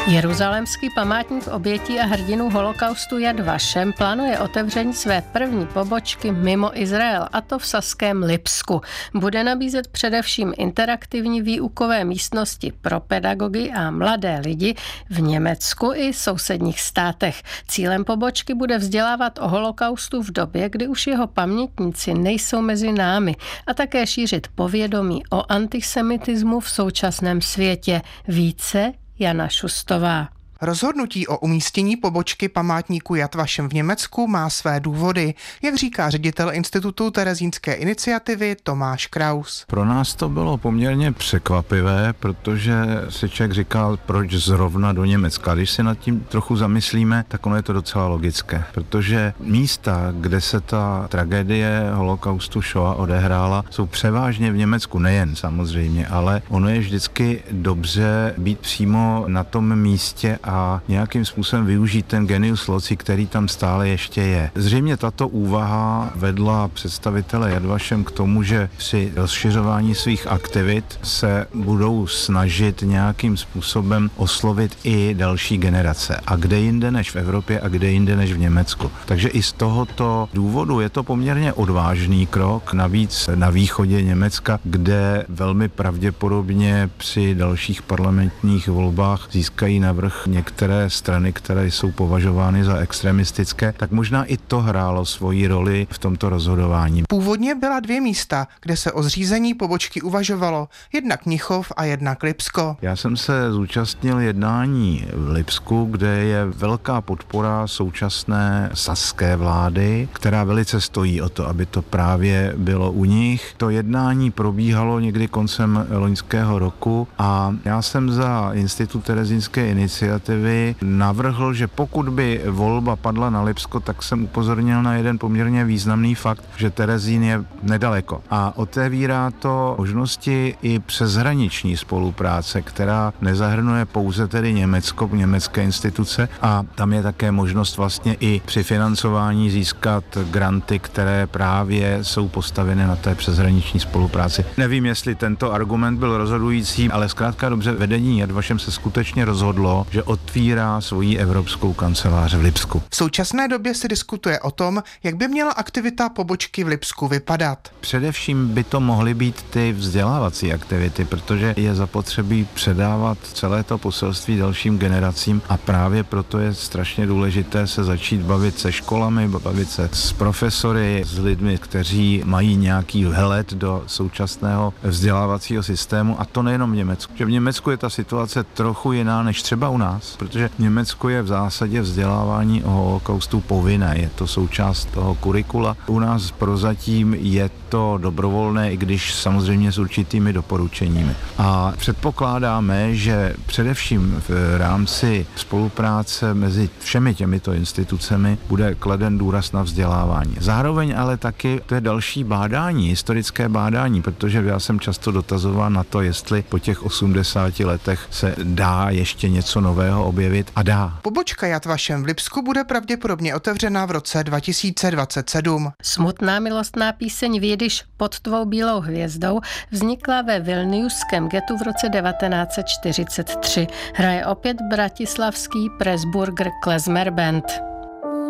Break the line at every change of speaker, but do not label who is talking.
Jeruzalémský památník obětí a hrdinů holokaustu Yad Vashem plánuje otevření své první pobočky mimo Izrael, a to v saském Lipsku. Bude nabízet především interaktivní výukové místnosti pro pedagogy a mladé lidi v Německu i sousedních státech. Cílem pobočky bude vzdělávat o holokaustu v době, kdy už jeho pamětníci nejsou mezi námi, a také šířit povědomí o antisemitismu v současném světě. Více Jana Šustová.
Rozhodnutí o umístění pobočky památníku Yad Vashem v Německu má své důvody, jak říká ředitel Institutu Terezínské iniciativy Tomáš Kraus.
Pro nás to bylo poměrně překvapivé, protože si člověk říkal, proč zrovna do Německa. Když se nad tím trochu zamyslíme, tak ono je to docela logické, protože místa, kde se ta tragédie holokaustu Shoah odehrála, jsou převážně v Německu, nejen samozřejmě, ale ono je vždycky dobře být přímo na tom místě a nějakým způsobem využít ten genius loci, který tam stále ještě je. Zřejmě tato úvaha vedla představitele Yad Vashem k tomu, že při rozšiřování svých aktivit se budou snažit nějakým způsobem oslovit i další generace. A kde jinde než v Evropě a kde jinde než v Německu. Takže i z tohoto důvodu je to poměrně odvážný krok, navíc na východě Německa, kde velmi pravděpodobně při dalších parlamentních volbách získají navrch některé strany, které jsou považovány za extremistické, tak možná i to hrálo svoji roli v tomto rozhodování.
Původně byla 2 místa, kde se o zřízení pobočky uvažovalo, jednak Mnichov a jednak Lipsko.
Já jsem se zúčastnil jednání v Lipsku, kde je velká podpora současné saské vlády, která velice stojí o to, aby to právě bylo u nich. To jednání probíhalo někdy koncem loňského roku a já jsem za Institut Terezínské iniciativy navrhl, že pokud by volba padla na Lipsko, tak jsem upozornil na jeden poměrně významný fakt, že Terezín je nedaleko. A otevírá to možnosti i přeshraniční spolupráce, která nezahrnuje pouze tedy Německo, německé instituce, a tam je také možnost vlastně i při financování získat granty, které právě jsou postaveny na té přeshraniční spolupráci. Nevím, jestli tento argument byl rozhodující, ale zkrátka dobře vedení Yad Vashem se skutečně rozhodlo, že otvírá svoji evropskou kancelář v Lipsku.
V současné době se diskutuje o tom, jak by měla aktivita pobočky v Lipsku vypadat.
Především by to mohly být ty vzdělávací aktivity, protože je zapotřebí předávat celé to poselství dalším generacím a právě proto je strašně důležité se začít bavit se školami, bavit se s profesory, s lidmi, kteří mají nějaký vhled do současného vzdělávacího systému, a to nejenom v Německu. Že v Německu je ta situace trochu jiná než třeba u nás, protože v Německu je v zásadě vzdělávání o holokaustu povinné, je to součást toho kurikula. U nás prozatím je to dobrovolné, i když samozřejmě s určitými doporučeními. A předpokládáme, že především v rámci spolupráce mezi všemi těmito institucemi bude kladen důraz na vzdělávání. Zároveň ale taky to je další bádání, historické bádání, protože já jsem často dotazován na to, jestli po těch 80 letech se dá ještě něco nového objevit, a dá.
Pobočka Yad Vashem v Lipsku bude pravděpodobně otevřena v roce 2027.
Smutná milostná píseň Vyjdiš pod tvou bílou hvězdou vznikla ve vilniuském getu v roce 1943. Hraje opět bratislavský Pressburger Klezmer Band.